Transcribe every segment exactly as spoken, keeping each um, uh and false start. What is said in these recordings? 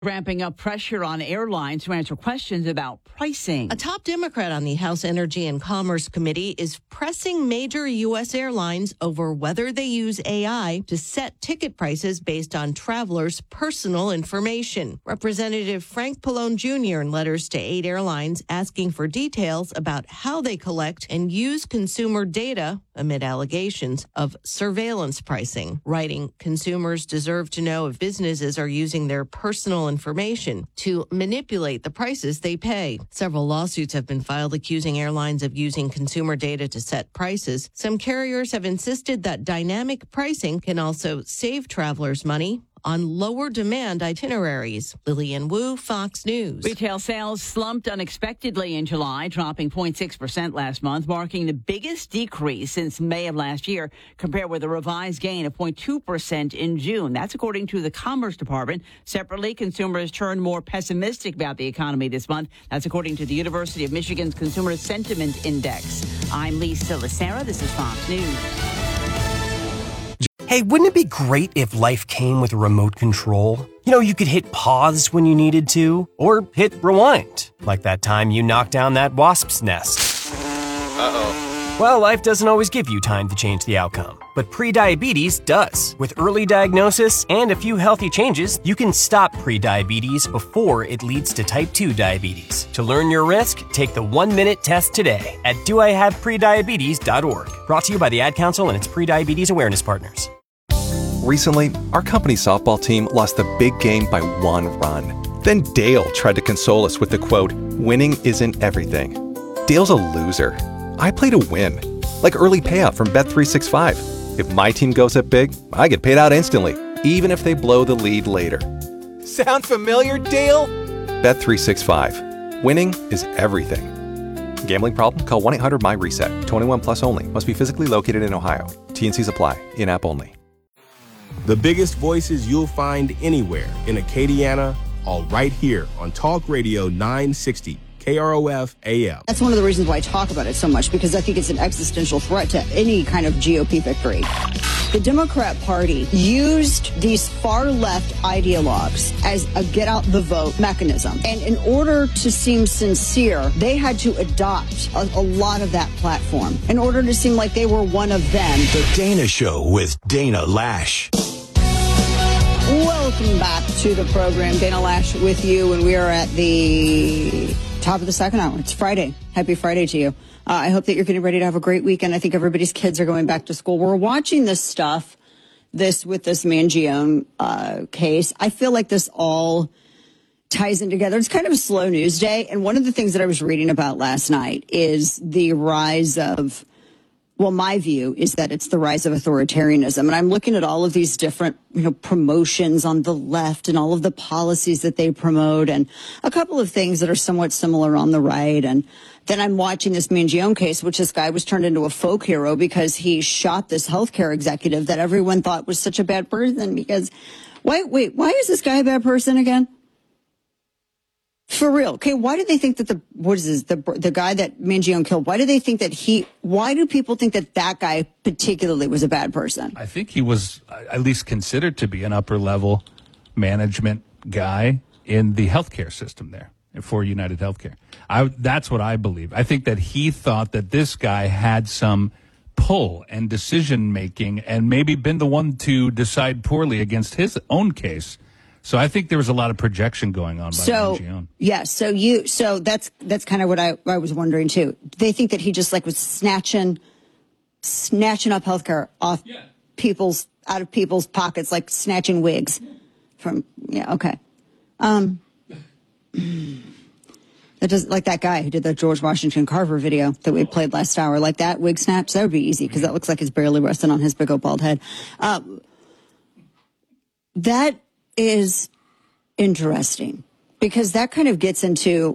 Ramping up pressure on airlines to answer questions about pricing. A top Democrat on the House Energy and Commerce Committee is pressing major U S airlines over whether they use A I to set ticket prices based on travelers' personal information. Representative Frank Pallone Junior in letters to eight airlines asking for details about how they collect and use consumer data amid allegations of surveillance pricing, writing, consumers deserve to know if businesses are using their personal information to manipulate the prices they pay. Several lawsuits have been filed accusing airlines of using consumer data to set prices. Some carriers have insisted that dynamic pricing can also save travelers money on lower demand itineraries. Lillian Wu, Fox News. Retail sales slumped unexpectedly in July, dropping zero point six percent last month, marking the biggest decrease since May of last year, compared with a revised gain of zero point two percent in June. That's according to the Commerce Department. Separately, consumers turned more pessimistic about the economy this month. That's according to the University of Michigan's Consumer Sentiment Index. I'm Lisa Lacera. This is Fox News. Hey, wouldn't it be great if life came with a remote control? You know, you could hit pause when you needed to, or hit rewind, like that time you knocked down that wasp's nest. Uh-oh. Well, life doesn't always give you time to change the outcome, but prediabetes does. With early diagnosis and a few healthy changes, you can stop prediabetes before it leads to type two diabetes. To learn your risk, take the one-minute test today at do I have prediabetes dot org. Brought to you by the Ad Council and its Prediabetes Awareness Partners. Recently, our company softball team lost the big game by one run. Then Dale tried to console us with the quote, "Winning isn't everything." Dale's a loser. I play to win, like early payout from Bet three sixty-five. If my team goes up big, I get paid out instantly, even if they blow the lead later. Sound familiar, Dale? Bet three sixty-five. Winning is everything. Gambling problem? Call one eight hundred M Y reset. twenty-one plus only. Must be physically located in Ohio. T N Cs apply. In-app only. The biggest voices you'll find anywhere in Acadiana, all right here on Talk Radio nine sixty, K R O F A M. That's one of the reasons why I talk about it so much, because I think it's an existential threat to any kind of G O P victory. The Democrat Party used these far-left ideologues as a get-out-the-vote mechanism. And in order to seem sincere, they had to adopt a, a lot of that platform in order to seem like they were one of them. The Dana Show with Dana Lash. Welcome back to the program. Dana Lash with you, and we are at the top of the second hour. It's Friday. Happy Friday to you. Uh, I hope that you're getting ready to have a great weekend. I think everybody's kids are going back to school. We're watching this stuff, this with this Mangione uh, case. I feel like this all ties in together. It's kind of a slow news day. And one of the things that I was reading about last night is the rise of, well, my view is that it's the rise of authoritarianism. And I'm looking at all of these different, you know, promotions on the left and all of the policies that they promote and a couple of things that are somewhat similar on the right. And then I'm watching this Mangione case, which this guy was turned into a folk hero because he shot this healthcare executive that everyone thought was such a bad person. Because, wait, wait, why is this guy a bad person again? For real. Okay, why do they think that the, what is this, the the guy that Mangione killed, why do they think that he, why do people think that that guy particularly was a bad person? I think he was at least considered to be an upper level management guy in the healthcare system there for United Healthcare. I, that's what I believe. I think that he thought that this guy had some pull and decision making and maybe been the one to decide poorly against his own case. So I think there was a lot of projection going on by so, Mangione. Yes, so you so that's that's kind of what I, I was wondering too. They think that he just like was snatching snatching up healthcare off yeah. people's out of people's pockets, like snatching wigs yeah. from yeah, okay. Um That does like that guy who did the George Washington Carver video that we played last hour, like that wig snaps. That would be easy because that looks like it's barely resting on his big old bald head. Um, that is interesting because that kind of gets into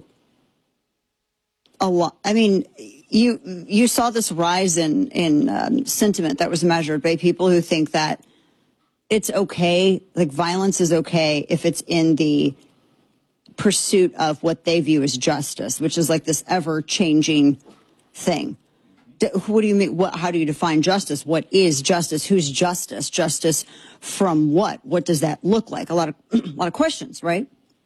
a lot. I mean, you you saw this rise in in um, sentiment that was measured by people who think that it's okay, like violence is okay if it's in the pursuit of what they view as justice, which is like this ever-changing thing. What do you mean? What, how do you define justice? What is justice? Who's justice? Justice from what? What does that look like? A lot of a lot of questions, right?